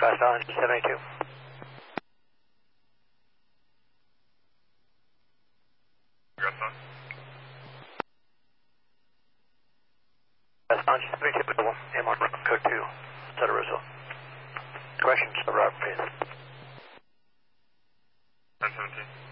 Fast on 72. Fast on. Fast on 72, M1 code 2, Santa Rosa. Questions, Robert, please. 1017.